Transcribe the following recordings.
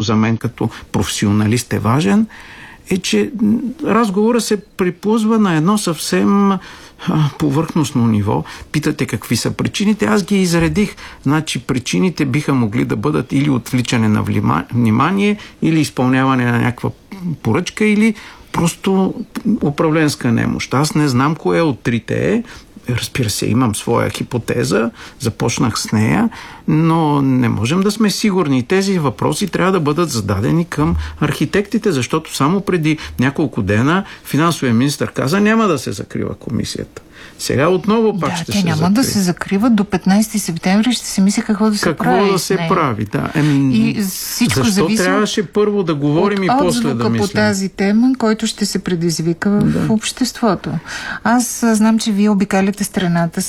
за мен като професионалист е важен, е, че разговора се приплъзва на едно съвсем повърхностно ниво. Питате какви са причините. Аз ги изредих. Значи причините биха могли да бъдат или отвличане на внимание, или изпълняване на някаква поръчка, или просто управленска немощ. Аз не знам кое от трите е. Разбира се, имам своя хипотеза, започнах с нея, но не можем да сме сигурни. Тези въпроси трябва да бъдат зададени към архитектите, защото само преди няколко дена финансовият министър каза, няма да се закрива комисията. Сега отново пак ще се закрива. Няма да се закриват до 15 септември, ще се мисли какво да се прави. Какво да се прави, да. И всичко защо зависи трябваше първо да говорим и после да мислим? По тази тема, който ще се предизвика в обществото. Аз знам, че вие обикаляте страната,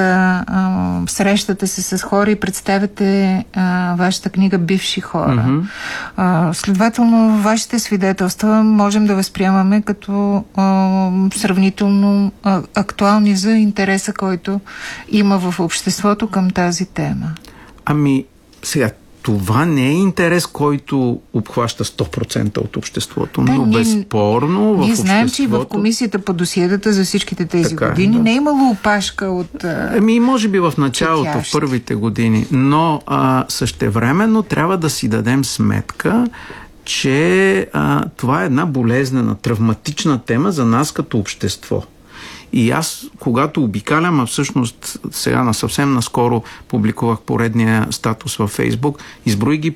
срещате се с хора и представяте вашата книга «Бивши хора». Следователно, вашите свидетелства можем да възприемаме като сравнително актуални за интереса, който има в обществото към тази тема. Сега, това не е интерес, който обхваща 100% от обществото, но безспорно ние знаем, че и в комисията по досиедата за всичките тези години не е имало опашка от... може би в началото, в първите години, но същевременно трябва да си дадем сметка, че това е една болезнена, травматична тема за нас като общество. И аз, когато обикалям, всъщност сега съвсем наскоро публикувах поредния статус във Фейсбук, изброи ги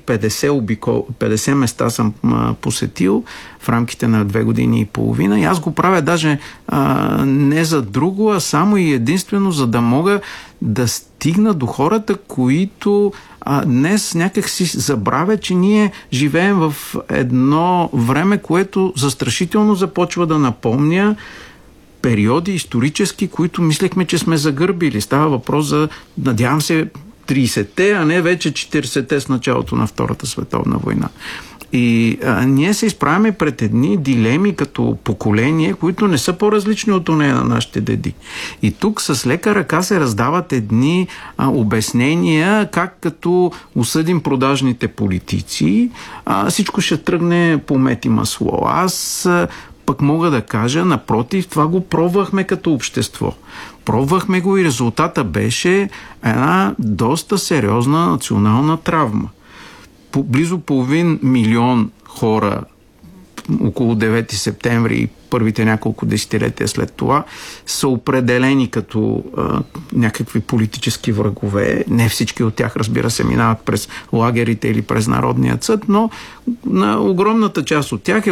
50 места съм посетил в рамките на 2 години и половина. И аз го правя даже не за друго, а само и единствено, за да мога да стигна до хората, които днес някак си забравя, че ние живеем в едно време, което застрашително започва да напомня периоди исторически, които мислехме, че сме загърбили. Става въпрос за, надявам се, 30-те, а не вече 40-те с началото на Втората световна война. И ние се изправяме пред едни дилеми като поколение, които не са по-различни от онея на нашите деди. И тук с лека ръка се раздават едни обяснения, как като осъдим продажните политици, всичко ще тръгне по мед и масло. Аз пък мога да кажа, напротив, това го пробвахме като общество. Пробвахме го и резултата беше една доста сериозна национална травма. Близо 500 000 хора около 9 септември и първите няколко десетилетия след това са определени като някакви политически врагове. Не всички от тях, разбира се, минават през лагерите или през Народния съд, но на огромната част от тях е